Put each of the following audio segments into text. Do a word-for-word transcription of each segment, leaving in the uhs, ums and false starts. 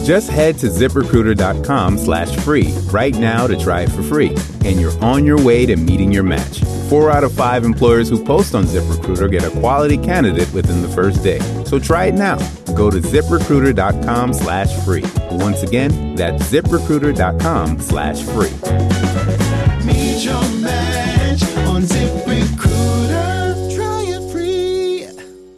Just head to ZipRecruiter.com slash free right now to try it for free, and you're on your way to meeting your match. Four out of five employers who post on ZipRecruiter get a quality candidate within the first day. So try it now. Go to ZipRecruiter.com slash free. Once again, that's ZipRecruiter.com slash free. Meet your match on ZipRecruiter. Try it free.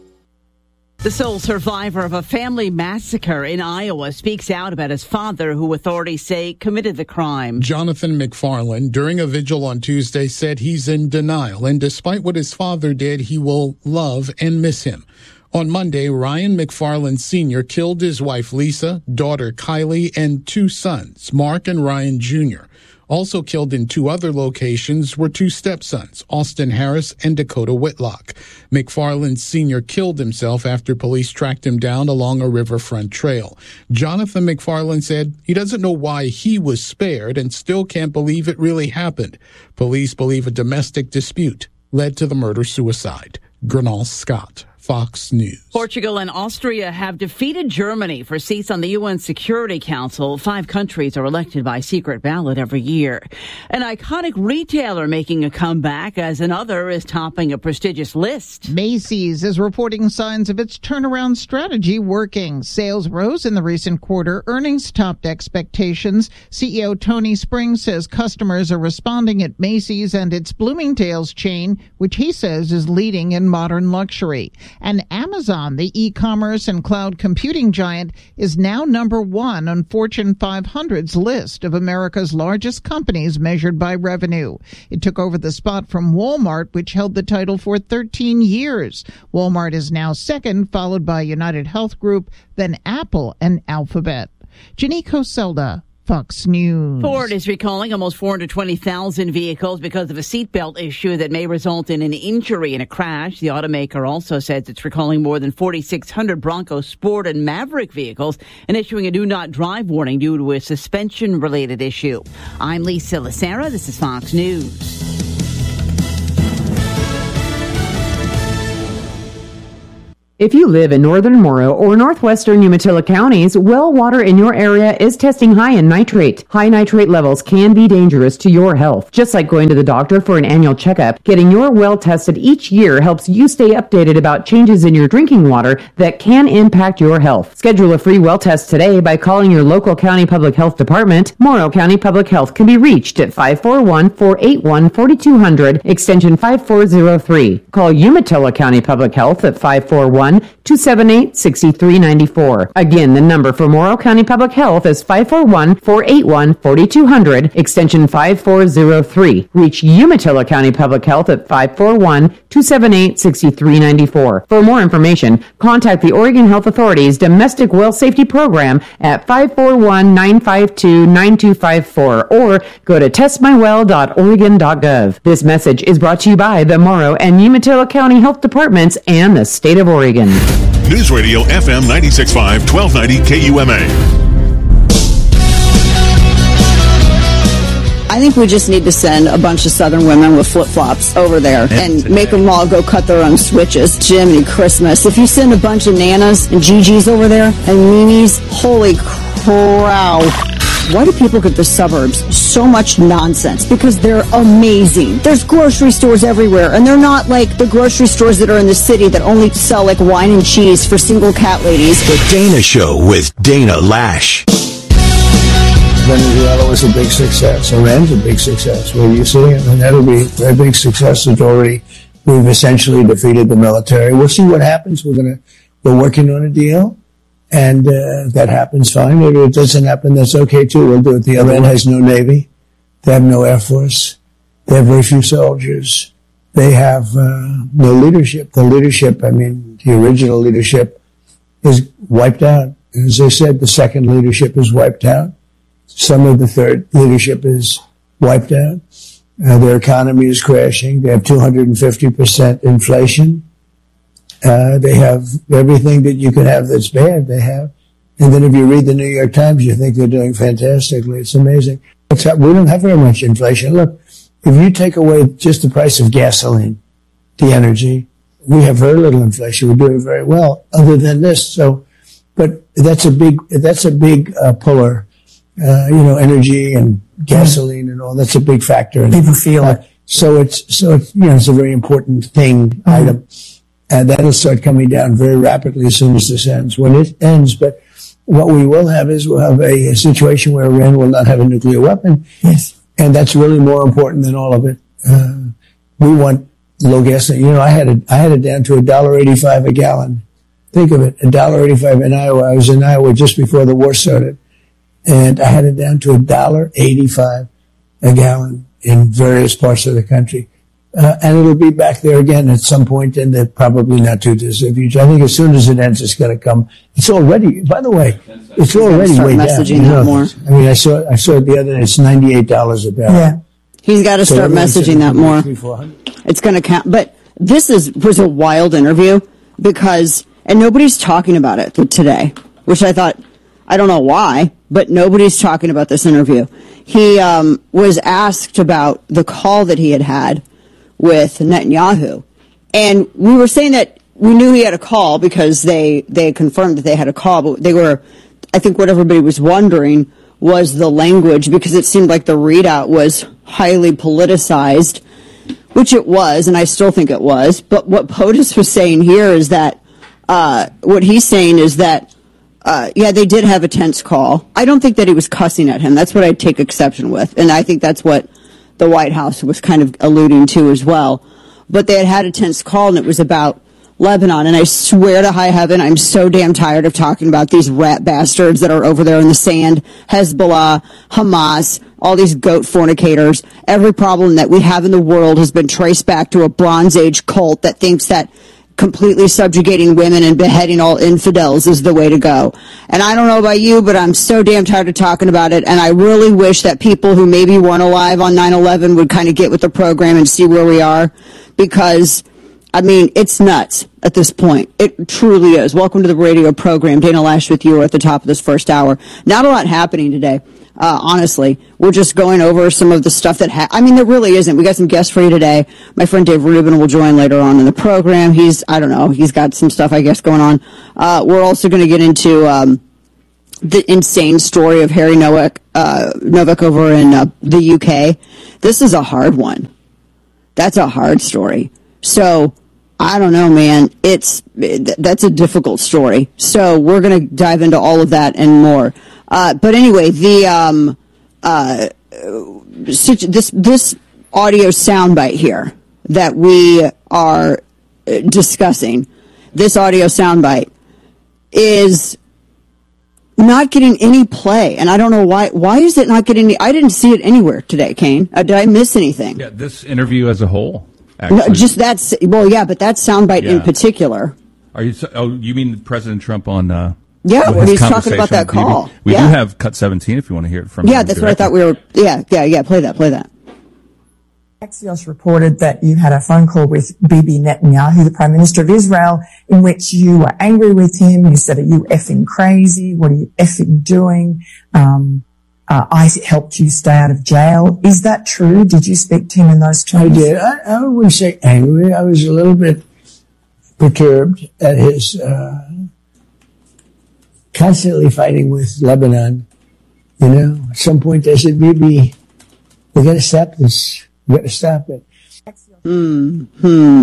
The sole survivor of a family massacre in Iowa speaks out about his father, who authorities say committed the crime. Jonathan McFarland, during a vigil on Tuesday, said he's in denial, and despite what his father did, he will love and miss him. On Monday, Ryan McFarland Senior killed his wife Lisa, daughter Kylie, and two sons, Mark and Ryan Junior Also killed in two other locations were two stepsons, Austin Harris and Dakota Whitlock. McFarland Senior killed himself after police tracked him down along a riverfront trail. Jonathan McFarland said he doesn't know why he was spared and still can't believe it really happened. Police believe a domestic dispute led to the murder-suicide. Gernal Scott, Fox News. Portugal and Austria have defeated Germany for seats on the U N Security Council. Five countries are elected by secret ballot every year. An iconic retailer making a comeback as another is topping a prestigious list. Macy's is reporting signs of its turnaround strategy working. Sales rose in the recent quarter. Earnings topped expectations. C E O Tony Springs says customers are responding at Macy's and its Bloomingdale's chain, which he says is leading in modern luxury. And Amazon, the e-commerce and cloud computing giant, is now number one on Fortune five hundred's list of America's largest companies measured by revenue. It took over the spot from Walmart, which held the title for thirteen years. Walmart is now second, followed by United Health Group, then Apple and Alphabet. Janiko Selda, Fox News. Ford is recalling almost four hundred twenty thousand vehicles because of a seatbelt issue that may result in an injury in a crash. The automaker also says it's recalling more than forty-six hundred Bronco Sport and Maverick vehicles and issuing a do not drive warning due to a suspension-related issue. I'm Lisa Lacera. This is Fox News. If you live in northern Morrow or northwestern Umatilla counties, well water in your area is testing high in nitrate. High nitrate levels can be dangerous to your health. Just like going to the doctor for an annual checkup, getting your well tested each year helps you stay updated about changes in your drinking water that can impact your health. Schedule a free well test today by calling your local county public health department. Morrow County Public Health can be reached at five four one, four eight one, four two zero zero, extension five four zero three. Call Umatilla County Public Health at five four one, two seven eight, six three nine four. Again, the number for Morrow County Public Health is five four one, four eight one, four two zero zero, extension five four zero three. Reach Umatilla County Public Health at five four one, two seven eight, six three nine four. For more information, contact the Oregon Health Authority's Domestic Well Safety Program at five four one, nine five two, nine two five four or go to test my well dot oregon dot gov. This message is brought to you by the Morrow and Umatilla County Health Departments and the State of Oregon. News Radio F M ninety-six point five, twelve ninety K U M A. I think we just need to send a bunch of Southern women with flip-flops over there and make them all go cut their own switches. Jiminy Christmas. If you send a bunch of Nanas and Gigi's over there and Mimi's, holy crow. Why do people get the suburbs so much nonsense? Because they're amazing. There's grocery stores everywhere, and they're not like the grocery stores that are in the city that only sell like wine and cheese for single cat ladies. The Dana Show with Dana Lash. Venezuela was a big success. Iran's a big success. What do you see? And that'll be a big success. It's already, we've essentially defeated the military. We'll see what happens. We're gonna, we're working on a deal. And uh, that happens, fine. If it doesn't happen, that's okay too. We'll do it. The Iran has no navy. They have no air force. They have very few soldiers. They have uh, no leadership. The leadership, I mean, the original leadership is wiped out. And as I said, the second leadership is wiped out. Some of the third leadership is wiped out. Uh, their economy is crashing. They have two hundred fifty percent inflation. Uh, they have everything that you could have that's bad, they have. And then if you read the New York Times, you think they're doing fantastically. It's amazing. It's, we don't have very much inflation. Look, if you take away just the price of gasoline, the energy, we have very little inflation. We're doing very well other than this. So, but that's a big, that's a big uh, puller. Uh, you know, energy and gasoline and all. That's a big factor. And, people feel uh, it. So it's, so it's, you know, it's a very important thing, mm-hmm. item. And that'll start coming down very rapidly as soon as this ends. When it ends, but what we will have is we'll have a, a situation where Iran will not have a nuclear weapon. Yes. And that's really more important than all of it. Uh, we want low gasoline. You know, I had it, I had it down to a dollar eighty-five a gallon. Think of it, a dollar eighty-five in Iowa. I was in Iowa just before the war started. And I had it down to a dollar eighty-five a gallon in various parts of the country. Uh, and it'll be back there again at some point in the probably not too distant future. I think as soon as it ends, it's going to come. It's already, by the way, it's already way down. Messaging You know, that more. I mean, I saw, I saw it the other day. It's ninety-eight dollars a barrel. Yeah. He's got to So start everyone's messaging that more. three, four hundred. It's going to count. But this is was a wild interview because, and nobody's talking about it today, which I thought, I don't know why, but nobody's talking about this interview. He um, was asked about the call that he had had with Netanyahu. And we were saying that we knew he had a call because they, they had confirmed that they had a call, but they were, I think what everybody was wondering was the language, because it seemed like the readout was highly politicized, which it was, and I still think it was. But what POTUS was saying here is that, uh, what he's saying is that, uh, yeah, they did have a tense call. I don't think that he was cussing at him. That's what I take exception with. And I think that's what the White House was kind of alluding to as well. But they had had a tense call, and it was about Lebanon. And I swear to high heaven, I'm so damn tired of talking about these rat bastards that are over there in the sand, Hezbollah, Hamas, all these goat fornicators. Every problem that we have in the world has been traced back to a Bronze Age cult that thinks that completely subjugating women and beheading all infidels is the way to go. And I don't know about you, but I'm so damn tired of talking about it. And I really wish that people who maybe weren't alive on nine eleven would kind of get with the program and see where we are. Because, I mean, it's nuts at this point. It truly is. Welcome to the radio program. Dana Lash with you at the top of this first hour. Not a lot happening today. Uh, honestly, we're just going over some of the stuff that ha- I mean, there really isn't. We got some guests for you today. My friend Dave Rubin will join later on in the program. He's, I don't know, he's got some stuff, I guess, going on. Uh, we're also going to get into, um, the insane story of Harry Nowak, uh, Novak over in uh, the U K. This is a hard one. That's a hard story. So, I don't know, man. It's, it, that's a difficult story. So, we're going to dive into all of that and more. Uh, but anyway, the, um, uh, this, this audio soundbite here that we are discussing, this audio soundbite is not getting any play. And I don't know why, why is it not getting any, I didn't see it anywhere today, Kane. Uh, did I miss anything? Yeah, this interview as a whole, actually. No, just that's, well, yeah, but that soundbite Yeah. in particular. Are you, oh, you mean President Trump on, uh, Yeah, with when his he's talking about that conversation with call. B B? We Yeah. do have cut seventeen if you want to hear it from Yeah, him that's what I directly. thought we were, yeah, yeah, yeah, play that, play that. Axios reported that you had a phone call with Bibi Netanyahu, the Prime Minister of Israel, in which you were angry with him. You said, are you effing crazy? What are you effing doing? Um, uh, I helped you stay out of jail. Is that true? Did you speak to him in those terms? I did. I, I wouldn't say angry. I was a little bit perturbed at his uh, constantly fighting with Lebanon. You know, at some point I said, Bibi, we got to stop this. We got to stop it. Hmm. Hmm.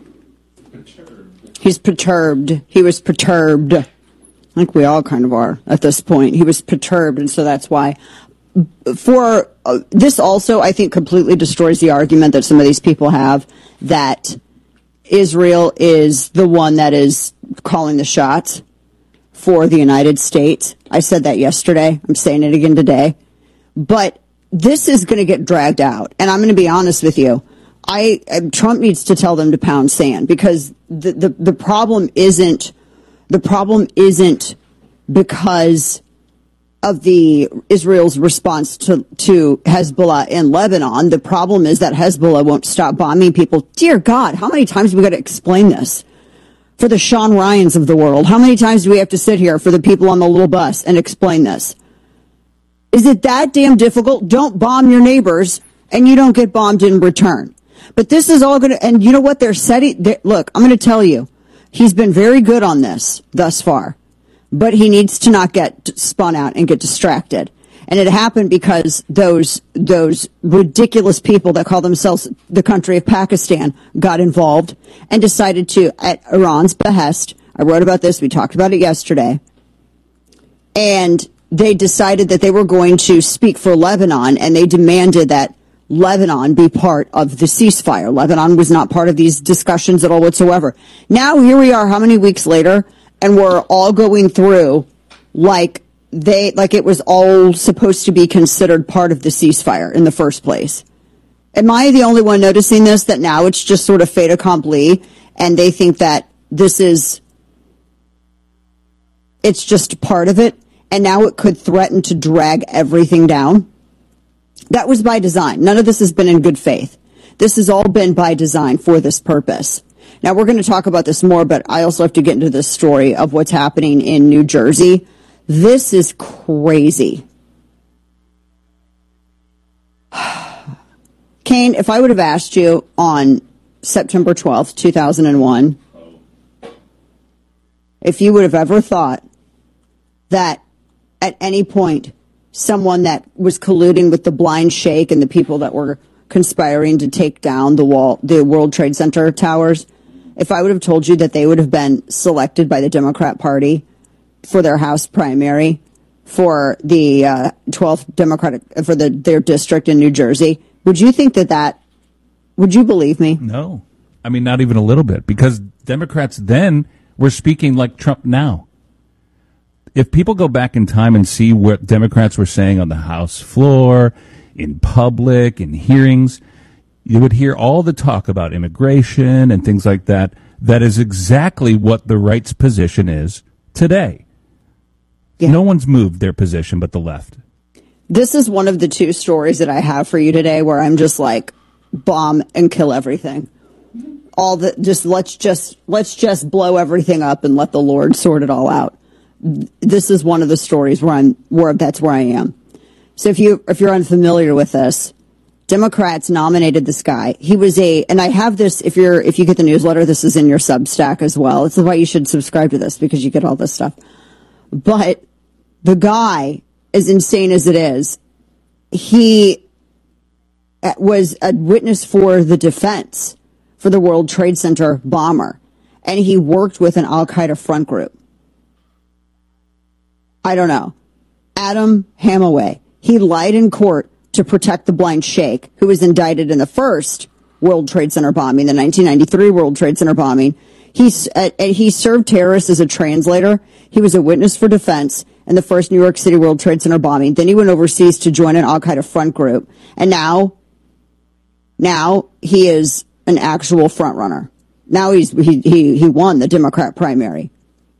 He's perturbed. He was perturbed. I think we all kind of are at this point. He was perturbed, and so that's why. For uh, this also, I think, completely destroys the argument that some of these people have that Israel is the one that is calling the shots for the United States. I said that yesterday. I'm saying it again today. But this is going to get dragged out. And I'm going to be honest with you. I, Trump needs to tell them to pound sand, because the, the, the problem isn't, the problem isn't because of the Israel's response to, to Hezbollah in Lebanon. The problem is that Hezbollah won't stop bombing people. Dear God, how many times do we got to explain this? For the Sean Ryans of the world, how many times do we have to sit here for the people on the little bus and explain this? Is it that damn difficult? Don't bomb your neighbors and you don't get bombed in return. But this is all going to, and you know what they're setting, they're, look, I'm going to tell you, he's been very good on this thus far. but he needs to not get spun out and get distracted. And it happened because those those ridiculous people that call themselves the country of Pakistan got involved and decided to, at Iran's behest, I wrote about this, we talked about it yesterday, and they decided that they were going to speak for Lebanon, and they demanded that Lebanon be part of the ceasefire. Lebanon was not part of these discussions at all whatsoever. Now here we are, how many weeks later, and we're all going through like they like it was all supposed to be considered part of the ceasefire in the first place. Am I the only one noticing this, that now it's just sort of fait accompli, and they think that this is, it's just part of it, and now it could threaten to drag everything down? That was by design. None of this has been in good faith. This has all been by design for this purpose. Now, we're going to talk about this more, but I also have to get into this story of what's happening in New Jersey. This is crazy. Kane, if I would have asked you on September twelfth, two thousand one, if you would have ever thought that at any point someone that was colluding with the blind sheikh and the people that were conspiring to take down the wall, the World Trade Center towers, if I would have told you that they would have been selected by the Democrat Party for their House primary for the uh, twelfth Democratic, for the their district in New Jersey, would you think that that, would you believe me? No. I mean, not even a little bit, because Democrats then were speaking like Trump now. If people go back in time and see what Democrats were saying on the House floor, in public, in hearings, you would hear all the talk about immigration and things like that. That is exactly what the right's position is today. Yeah. No one's moved their position but the left. This is one of the two stories that I have for you today where I'm just like, bomb and kill everything. All the, just let's just, let's just blow everything up and let the Lord sort it all out. This is one of the stories where I'm, where that's where I am. So if you, if you're unfamiliar with this, Democrats nominated this guy. He was a, and I have this, if you're, if you get the newsletter, this is in your Substack as well. It's why you should subscribe to this, because you get all this stuff. But the guy, as insane as it is, he was a witness for the defense for the World Trade Center bomber, and he worked with an Al-Qaeda front group. I don't know. Adam Hamaway. He lied in court to protect the blind sheikh who was indicted in the first World Trade Center bombing, the nineteen ninety-three World Trade Center bombing. He's, uh, he served terrorists as a translator. He was a witness for defense in the first New York City World Trade Center bombing. Then he went overseas to join an Al-Qaeda front group. And now, now he is an actual front runner. Now he's, he, he, he won the Democrat primary.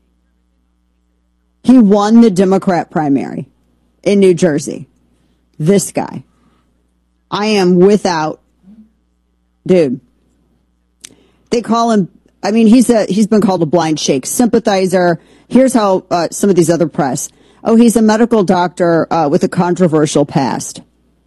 He won the Democrat primary in New Jersey. This guy. I am without, dude. They call him, I mean, he's a, he's been called a blind sheikh sympathizer. Here's how uh, some of these other press. Oh, he's a medical doctor uh, with a controversial past.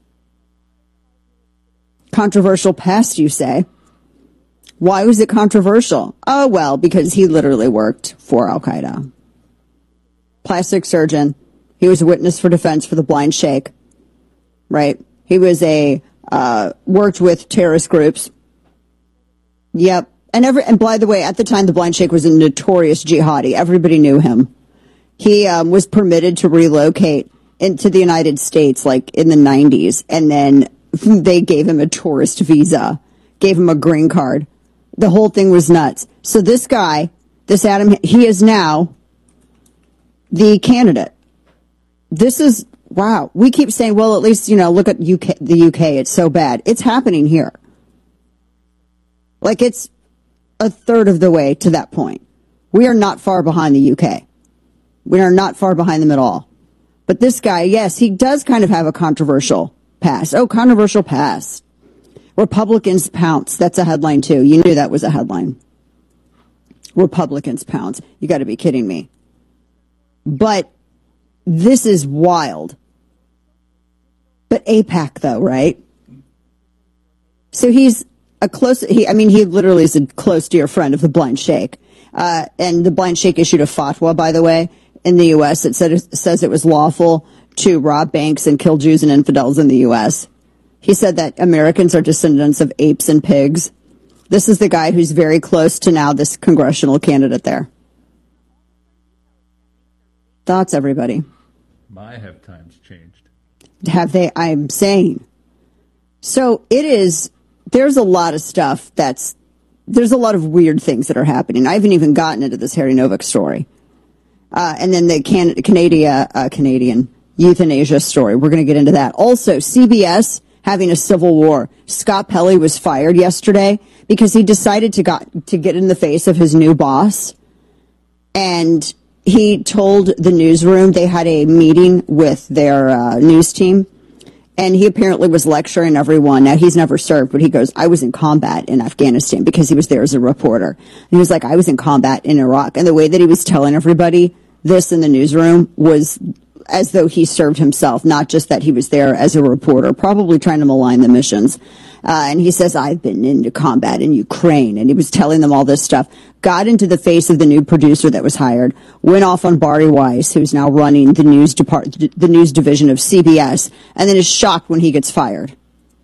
Controversial past, you say? Why was it controversial? Oh, well, because he literally worked for Al-Qaeda. Plastic surgeon. He was a witness for defense for the blind sheikh. Right? He was a, uh, worked with terrorist groups. Yep. And every, and by the way, at the time, the blind sheikh was a notorious jihadi. Everybody knew him. He, um, was permitted to relocate into the United States, like in the nineties. And then they gave him a tourist visa, gave him a green card. The whole thing was nuts. So this guy, this Adam, he is now the candidate. This is, wow. We keep saying, well, at least, you know, look at U K, the U K. It's so bad. It's happening here. Like, it's a third of the way to that point. We are not far behind the U K. We are not far behind them at all. But this guy, yes, he does kind of have a controversial past. Oh, controversial past. Republicans pounce. That's a headline, too. You knew that was a headline. Republicans pounce. You got to be kidding me. But this is wild. But AIPAC, though, right? So he's a close, he, I mean, he literally is a close dear friend of the blind sheikh. Uh, and the blind sheikh issued a fatwa, by the way, in the U S that said, says it was lawful to rob banks and kill Jews and infidels in the U S. He said that Americans are descendants of apes and pigs. This is the guy who's very close to now this congressional candidate there. Thoughts, everybody? My have times changed. Have they? I'm saying. So it is, there's a lot of stuff that's, there's a lot of weird things that are happening. I haven't even gotten into this Harry Novick story. Uh, and then the Can- Canada, uh, Canadian euthanasia story. We're going to get into that. Also, C B S having a civil war. Scott Pelley was fired yesterday because he decided to got, to get in the face of his new boss. And he told the newsroom, they had a meeting with their uh, news team. And he apparently was lecturing everyone. Now, he's never served, but he goes, I was in combat in Afghanistan, because he was there as a reporter. And he was like, I was in combat in Iraq. And the way that he was telling everybody this in the newsroom was as though he served himself, not just that he was there as a reporter, probably trying to malign the missions. Uh, and he says, I've been into combat in Ukraine. And he was telling them all this stuff. Got into the face of the new producer that was hired, went off on Bari Weiss, who's now running the news depart- the news division of C B S, and then is shocked when he gets fired.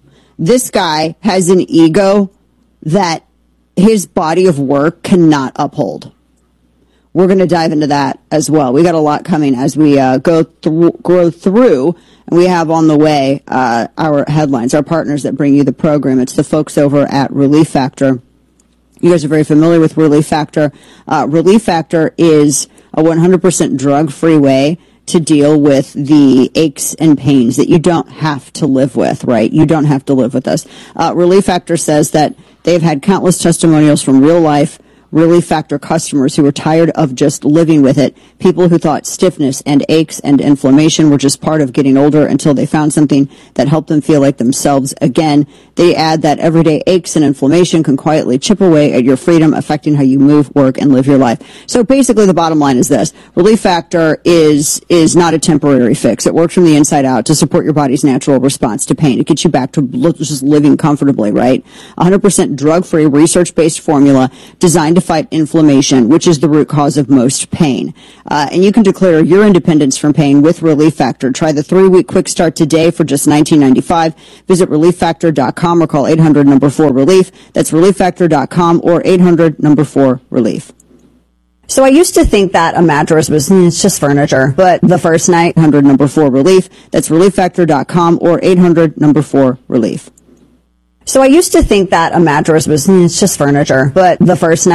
This guy has an ego that his body of work cannot uphold. We're going to dive into that as well. We got a lot coming as we uh, go through, go through, and we have on the way uh, our headlines, our partners that bring you the program. It's the folks over at Relief Factor. You guys are very familiar with Relief Factor. Uh, Relief Factor is a one hundred percent drug-free way to deal with the aches and pains that you don't have to live with, right? You don't have to live with us. Uh, Relief Factor says that they've had countless testimonials from real life Relief Factor customers who were tired of just living with it, people who thought stiffness and aches and inflammation were just part of getting older until they found something that helped them feel like themselves again. They add that everyday aches and inflammation can quietly chip away at your freedom, affecting how you move, work, and live your life. So basically the bottom line is this. Relief Factor is is not a temporary fix. It works from the inside out to support your body's natural response to pain. It gets you back to just living comfortably, right? one hundred percent drug-free, research-based formula designed to fight inflammation, which is the root cause of most pain. Uh, and you can declare your independence from pain with Relief Factor. Try the three-week quick start today for just nineteen ninety-five. Visit relief factor dot com or call eight hundred number four relief. That's relief factor dot com or eight hundred number four relief. So I used to think that a mattress was, mm, it's just furniture. But the first night, eight hundred number four relief. That's relief factor dot com or eight hundred number four relief. So I used to think that a mattress was, mm, it's just furniture. But the first night,